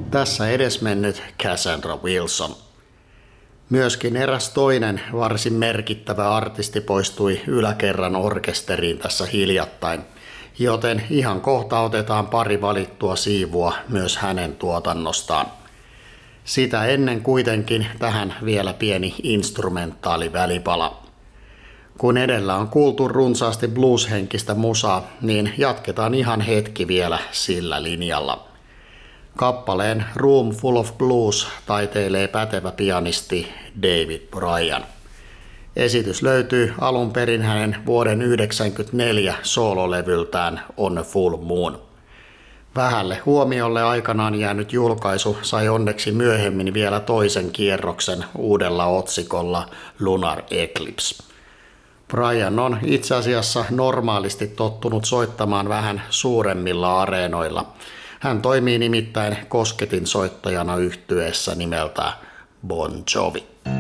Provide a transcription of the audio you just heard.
Tässä edesmennyt Cassandra Wilson. Myöskin eräs toinen varsin merkittävä artisti poistui yläkerran orkesteriin tässä hiljattain, joten ihan kohta otetaan pari valittua siivua myös hänen tuotannostaan. Sitä ennen kuitenkin tähän vielä pieni instrumentaali välipala. Kun edellä on kuultu runsaasti blueshenkistä musaa, niin jatketaan ihan hetki vielä sillä linjalla. Kappaleen Room Full of Blues taiteilee pätevä pianisti David Bryan. Esitys löytyy alun perin hänen vuoden 1994 soololevyltään On a Full Moon. Vähälle huomiolle aikanaan jäänyt julkaisu sai onneksi myöhemmin vielä toisen kierroksen uudella otsikolla Lunar Eclipse. Bryan on itse asiassa normaalisti tottunut soittamaan vähän suuremmilla areenoilla. Hän toimii nimittäin kosketinsoittajana yhtyeessä nimeltä Bon Jovi.